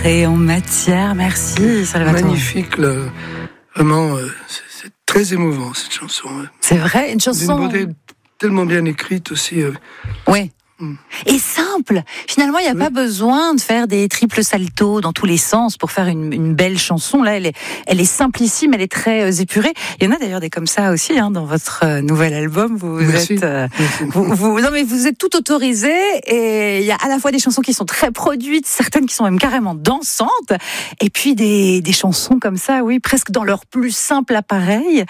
Et en matière, merci Salvatore. Magnifique, vraiment, c'est très émouvant cette chanson. C'est vrai, une chanson... D'une beauté tellement bien écrite aussi. Oui. Et simple. Finalement, il n'y a pas besoin de faire des triples saltos dans tous les sens pour faire une belle chanson. Là, elle est simplissime, elle est très épurée. Il y en a d'ailleurs des comme ça aussi dans votre nouvel album. Merci. Vous êtes tout autorisé et il y a à la fois des chansons qui sont très produites, certaines qui sont même carrément dansantes, et puis des chansons comme ça, oui, presque dans leur plus simple appareil.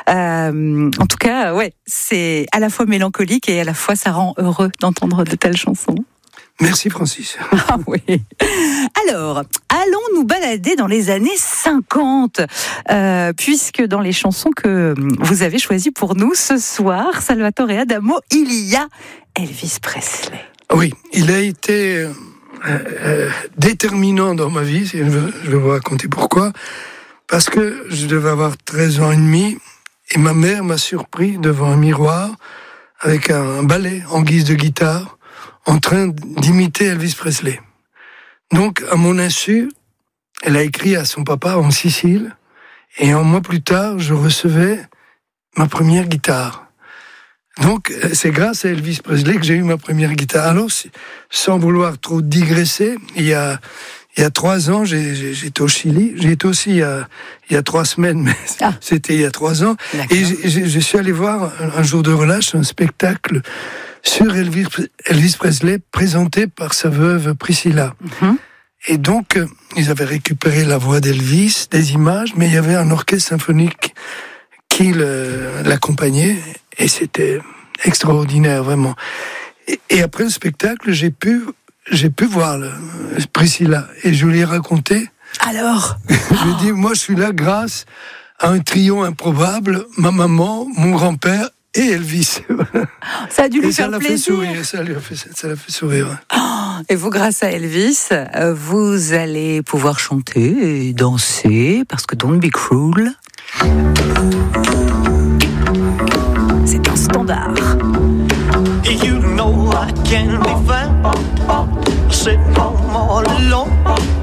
En tout cas, ouais, c'est à la fois mélancolique et à la fois ça rend heureux d'entendre de telles chansons. Merci Francis. Ah oui. Alors, allons nous balader dans les années 50, puisque dans les chansons que vous avez choisies pour nous ce soir, Salvatore et Adamo, il y a Elvis Presley. Oui, il a été déterminant dans ma vie, je vais vous raconter pourquoi. Parce que je devais avoir 13 ans et demi, et ma mère m'a surpris devant un miroir avec un ballet en guise de guitare, en train d'imiter Elvis Presley. Donc, à mon insu, elle a écrit à son papa en Sicile, et un mois plus tard, je recevais ma première guitare. Donc, c'est grâce à Elvis Presley que j'ai eu ma première guitare. Alors, sans vouloir trop digresser, il y a 3 ans, j'étais au Chili. J'y étais aussi il y a 3 semaines, mais c'était il y a 3 ans. D'accord. Et je suis allé voir un jour de relâche un spectacle sur Elvis Presley présenté par sa veuve Priscilla. Mm-hmm. Et donc, ils avaient récupéré la voix d'Elvis, des images, mais il y avait un orchestre symphonique qui l'accompagnait, et c'était extraordinaire, vraiment. Et après le spectacle, j'ai pu voir Priscilla, et je lui ai raconté. Alors Je lui ai dit, moi je suis là grâce à un trio improbable, ma maman, mon grand-père et Elvis. Ça a dû lui faire plaisir. Ça l'a fait sourire. Oh, et vous, grâce à Elvis, vous allez pouvoir chanter et danser, parce que Don't Be Cruel, c'est un standard. You know I can't be found sitting home all alone.